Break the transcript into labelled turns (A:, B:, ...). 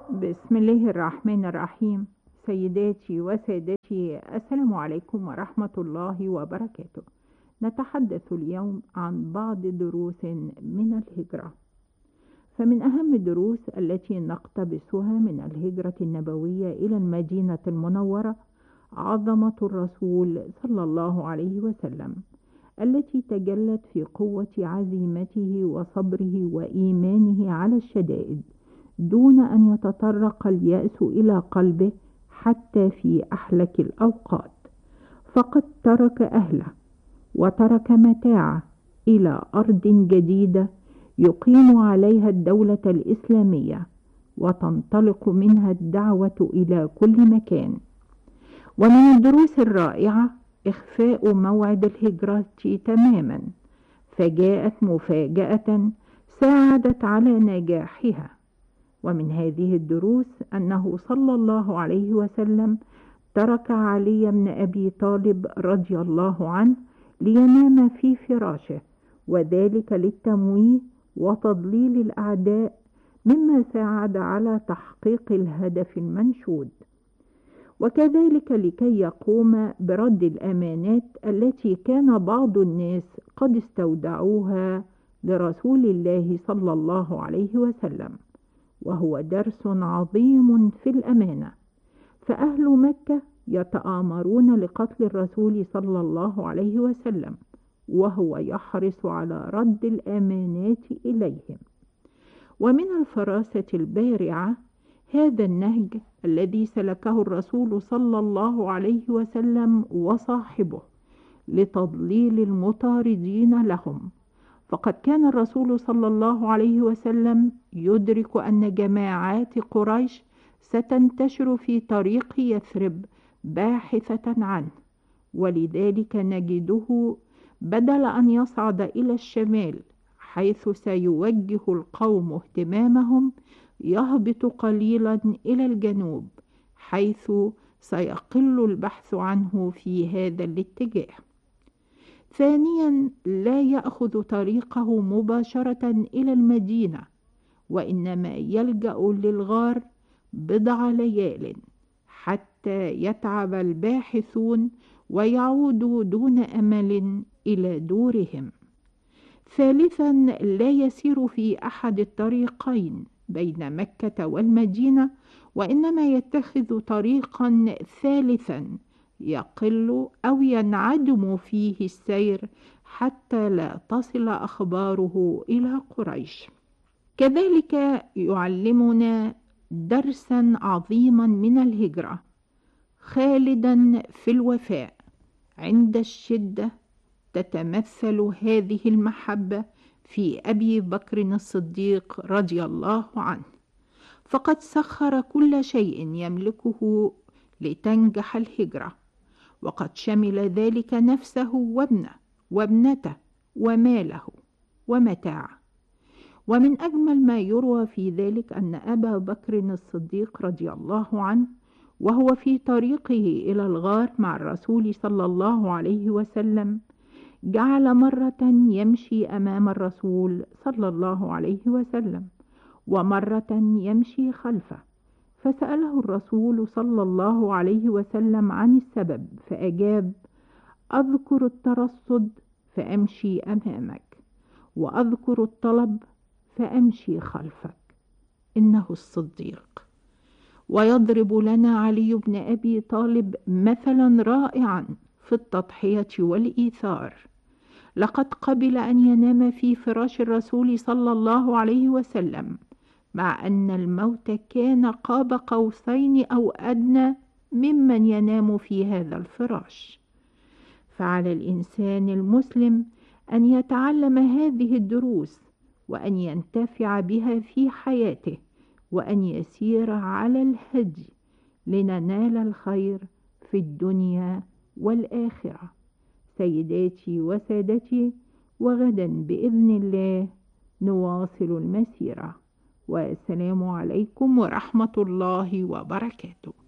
A: بسم الله الرحمن الرحيم. سيداتي وسادتي، السلام عليكم ورحمة الله وبركاته. نتحدث اليوم عن بعض دروس من الهجرة. فمن أهم الدروس التي نقتبسها من الهجرة النبوية إلى المدينة المنورة عظمة الرسول صلى الله عليه وسلم، التي تجلت في قوة عزيمته وصبره وإيمانه على الشدائد، دون أن يتطرق اليأس إلى قلبه حتى في أحلك الأوقات. فقد ترك أهله وترك متاعه إلى أرض جديدة يقيم عليها الدولة الإسلامية، وتنطلق منها الدعوة إلى كل مكان. ومن الدروس الرائعة إخفاء موعد الهجرة تماما، فجاءت مفاجأة ساعدت على نجاحها. ومن هذه الدروس أنه صلى الله عليه وسلم ترك علي بن أبي طالب رضي الله عنه لينام في فراشه، وذلك للتمويه وتضليل الأعداء، مما ساعد على تحقيق الهدف المنشود، وكذلك لكي يقوم برد الأمانات التي كان بعض الناس قد استودعوها لرسول الله صلى الله عليه وسلم، وهو درس عظيم في الأمانة. فأهل مكة يتآمرون لقتل الرسول صلى الله عليه وسلم، وهو يحرص على رد الأمانات إليهم. ومن الفراسة البارعة هذا النهج الذي سلكه الرسول صلى الله عليه وسلم وصاحبه لتضليل المطاردين لهم. فقد كان الرسول صلى الله عليه وسلم يدرك أن جماعات قريش ستنتشر في طريق يثرب باحثة عنه، ولذلك نجده بدل أن يصعد إلى الشمال حيث سيوجه القوم اهتمامهم، يهبط قليلا إلى الجنوب حيث سيقل البحث عنه في هذا الاتجاه. ثانيا، لا يأخذ طريقه مباشرة إلى المدينة، وإنما يلجأ للغار بضع ليال حتى يتعب الباحثون ويعودوا دون أمل إلى دورهم. ثالثا، لا يسير في أحد الطريقين بين مكة والمدينة، وإنما يتخذ طريقا ثالثا يقل أو ينعدم فيه السير حتى لا تصل أخباره إلى قريش. كذلك يعلمنا درسا عظيما من الهجرة، خالدا في الوفاء. عند الشدة تتمثل هذه المحبة في أبي بكر الصديق رضي الله عنه، فقد سخر كل شيء يملكه لتنجح الهجرة، وقد شمل ذلك نفسه وابنته وماله ومتاعه. ومن أجمل ما يروى في ذلك أن أبا بكر الصديق رضي الله عنه وهو في طريقه إلى الغار مع الرسول صلى الله عليه وسلم جعل مرة يمشي أمام الرسول صلى الله عليه وسلم، ومرة يمشي خلفه، فسأله الرسول صلى الله عليه وسلم عن السبب، فأجاب: أذكر الترصد فأمشي أمامك، وأذكر الطلب فأمشي خلفك، إنه الصديق. ويضرب لنا علي بن أبي طالب مثلا رائعا في التضحية والإيثار. لقد قبل أن ينام في فراش الرسول صلى الله عليه وسلم، مع أن الموت كان قاب قوسين أو أدنى ممن ينام في هذا الفراش. فعلى الإنسان المسلم أن يتعلم هذه الدروس، وأن ينتفع بها في حياته، وأن يسير على الهدي لننال الخير في الدنيا والآخرة. سيداتي وسادتي، وغدا بإذن الله نواصل المسيرة، والسلام عليكم ورحمة الله وبركاته.